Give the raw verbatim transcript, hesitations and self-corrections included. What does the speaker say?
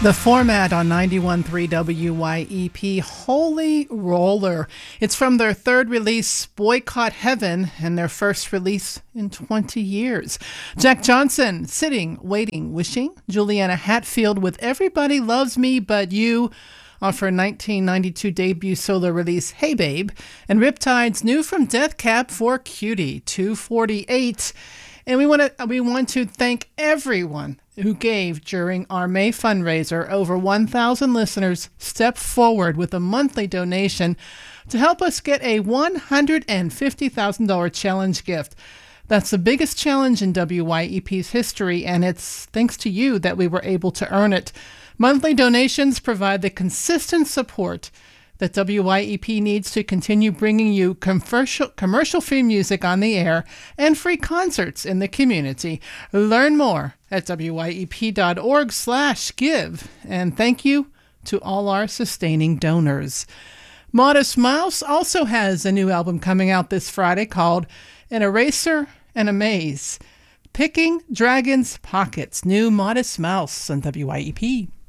The format on ninety-one point three W Y E P, Holy Roller. It's from their third release, Boycott Heaven, and their first release in twenty years. Jack Johnson, Sitting, Waiting, Wishing. Juliana Hatfield with Everybody Loves Me But You, off her nineteen ninety-two debut solo release, Hey Babe. And Riptide's new from Death Cab for Cutie, two forty-eight. And we want to we want to thank everyone who gave during our May fundraiser. Over one thousand listeners stepped forward with a monthly donation to help us get a one hundred fifty thousand dollars challenge gift. That's the biggest challenge in W Y E P's history, and it's thanks to you that we were able to earn it. Monthly donations provide the consistent support that W Y E P needs to continue bringing you commercial, commercial-free music on the air and free concerts in the community. Learn more at W Y E P dot org slash give. And thank you to all our sustaining donors. Modest Mouse also has a new album coming out this Friday called An Eraser and a Maze. Picking Dragons' Pockets. New Modest Mouse on W Y E P.